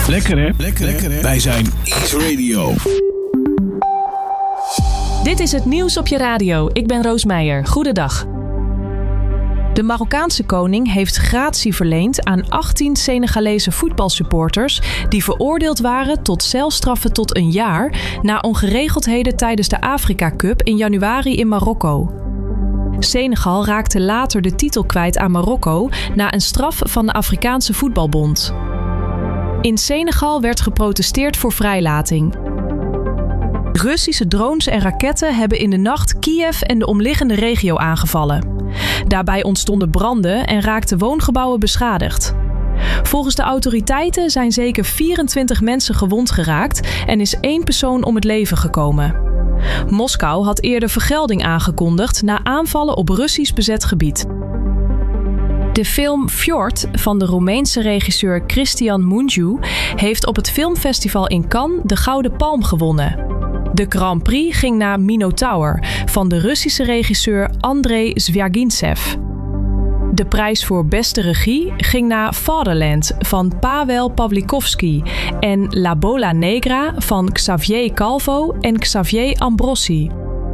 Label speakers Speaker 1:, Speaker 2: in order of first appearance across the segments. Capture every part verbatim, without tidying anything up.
Speaker 1: Lekker hè? Lekker, Lekker hè? Wij zijn Ease Radio.
Speaker 2: Dit is het nieuws op je radio. Ik ben Roos Meijer. Goedendag. De Marokkaanse koning heeft gratie verleend aan achttien Senegalese voetbalsupporters die veroordeeld waren tot celstraffen tot een jaar na ongeregeldheden tijdens de Afrika Cup in januari in Marokko. Senegal raakte later de titel kwijt aan Marokko na een straf van de Afrikaanse Voetbalbond. In Senegal werd geprotesteerd voor vrijlating. Russische drones en raketten hebben in de nacht Kiev en de omliggende regio aangevallen. Daarbij ontstonden branden en raakten woongebouwen beschadigd. Volgens de autoriteiten zijn zeker vierentwintig mensen gewond geraakt en is één persoon om het leven gekomen. Moskou had eerder vergelding aangekondigd na aanvallen op Russisch bezet gebied. De film Fjord van de Roemeense regisseur Cristian Mungiu heeft op het filmfestival in Cannes de Gouden Palm gewonnen. De Grand Prix ging naar Minotaur van de Russische regisseur Andrei Zvyagintsev. De prijs voor beste regie ging naar Fatherland van Paweł Pawlikowski en La Bola Negra van Xavier Calvo en Xavier Ambrosi.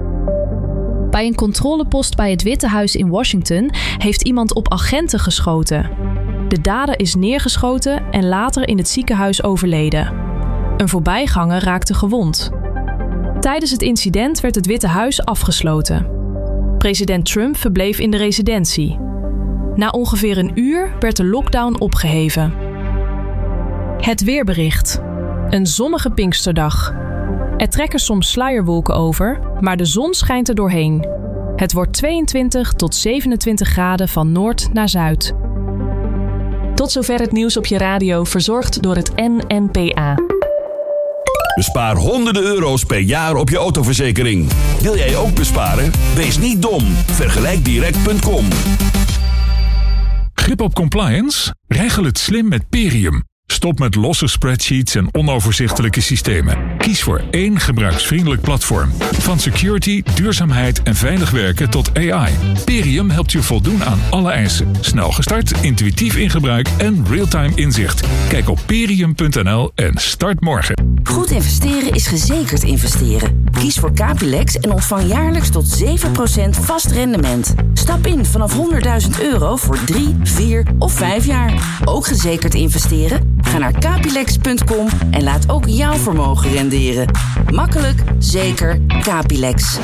Speaker 2: Bij een controlepost bij het Witte Huis in Washington heeft iemand op agenten geschoten. De dader is neergeschoten en later in het ziekenhuis overleden. Een voorbijganger raakte gewond. Tijdens het incident werd het Witte Huis afgesloten. President Trump verbleef in de residentie. Na ongeveer een uur werd de lockdown opgeheven. Het weerbericht. Een zonnige Pinksterdag. Er trekken soms sluierwolken over, maar de zon schijnt er doorheen. Het wordt tweeëntwintig tot zevenentwintig graden van noord naar zuid. Tot zover het nieuws op je radio, verzorgd door het N N P A.
Speaker 1: Bespaar honderden euro's per jaar op je autoverzekering. Wil jij ook besparen? Wees niet dom. Vergelijk direct punt com.
Speaker 3: Grip op compliance? Regel het slim met Perium. Stop met losse spreadsheets en onoverzichtelijke systemen. Kies voor één gebruiksvriendelijk platform. Van security, duurzaamheid en veilig werken tot A I. Perium helpt je voldoen aan alle eisen. Snel gestart, intuïtief in gebruik en real-time inzicht. Kijk op perium punt n l en start morgen.
Speaker 4: Goed investeren is gezekerd investeren. Kies voor Capilex en ontvang jaarlijks tot zeven procent vast rendement. Stap in vanaf honderdduizend euro voor drie, vier of vijf jaar. Ook gezekerd investeren? Ga naar capilex punt com en laat ook jouw vermogen renderen. Makkelijk, zeker, Capilex.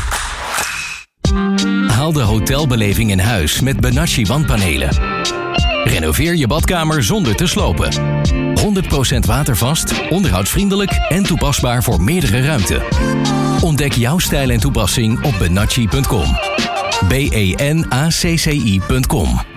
Speaker 5: Haal de hotelbeleving in huis met Benacci wandpanelen. Renoveer je badkamer zonder te slopen. honderd procent watervast, onderhoudsvriendelijk en toepasbaar voor meerdere ruimten. Ontdek jouw stijl en toepassing op benacci punt com. B E N A C C I punt com.